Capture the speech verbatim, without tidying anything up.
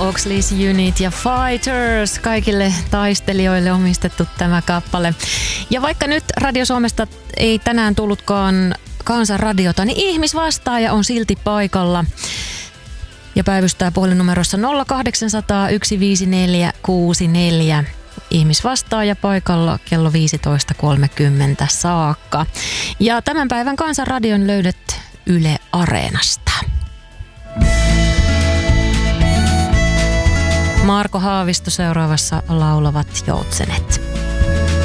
Oxley's Unit ja Fighters. Kaikille taistelijoille omistettu tämä kappale. Ja vaikka nyt Radio Suomesta ei tänään tullutkaan Kansanradiota, niin ihmisvastaaja on silti paikalla. Ja päivystää puhelinnumerossa nolla kahdeksan nolla nolla yksi viisi neljä kuusi neljä. Ihmisvastaaja paikalla kello viisitoista kolmekymmentä saakka. Ja tämän päivän Kansanradion löydät Yle Areenasta. Marko Haavisto seuraavassa Laulavat joutsenet.